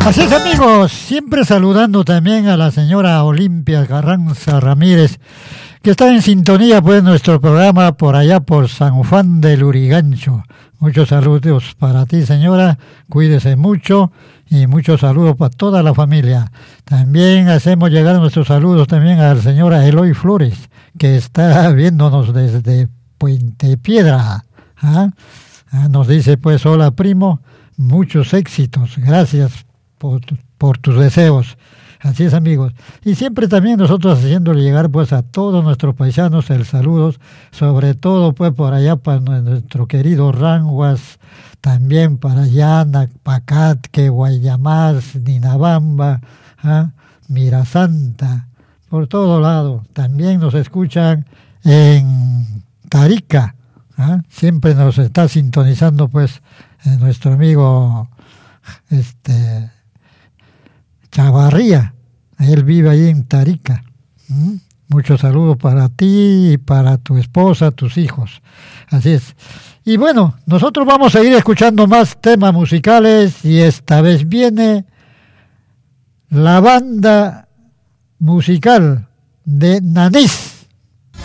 Así es, amigos, siempre saludando también a la señora Olimpia Carranza Ramírez, que está en sintonía pues nuestro programa por allá por San Juan del Lurigancho. Muchos saludos para ti, señora, cuídese mucho y muchos saludos para toda la familia. También hacemos llegar nuestros saludos también a la señora Eloy Flores, que está viéndonos desde Puente Piedra. Nos dice pues, hola primo, muchos éxitos, gracias por tus deseos. Así es, amigos. Y siempre también nosotros haciéndole llegar pues a todos nuestros paisanos el saludo, sobre todo pues por allá para nuestro querido Ranguas, también para Llana, Pacatque, Guayamás, Ninabamba, Mirasanta, por todo lado. También nos escuchan en Tarica, siempre nos está sintonizando pues nuestro amigo Chavarría, él vive ahí en Tarica. Muchos saludos para ti y para tu esposa, tus hijos. Así es. Y bueno, nosotros vamos a ir escuchando más temas musicales y esta vez viene la banda musical de Nanís.